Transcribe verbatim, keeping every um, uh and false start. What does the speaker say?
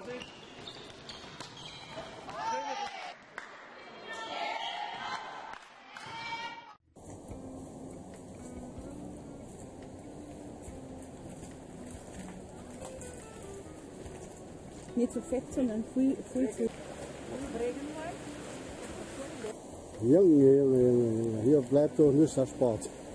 Nicht so fett, sondern viel, viel zu. Junge, Junge, Junge, hier bleibt doch nichts erspart.